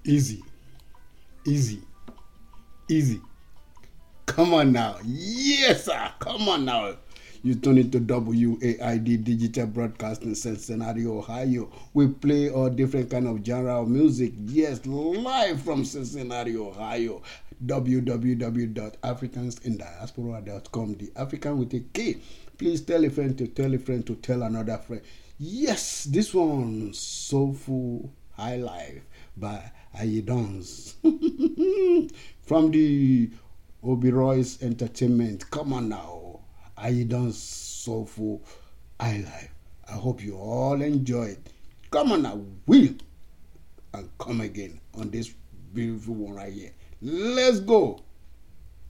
Easy, easy, easy. Come on now. Yes, sir. Come on now. You turn it to WAID Digital Broadcasting Cincinnati, Ohio. We play all different kind of genre of music. Yes, live from Cincinnati, Ohio. www.africansindiaspora.com. The African with a K. Please tell a friend to tell a friend to tell another friend. Yes, this one, Soulful High Life by Ayidons. From the Oberoy's Entertainment. Come on now. Ayidons Soulful High Life. I hope you all enjoy it. Come on now. Will and come again on this beautiful one right here. Let's go.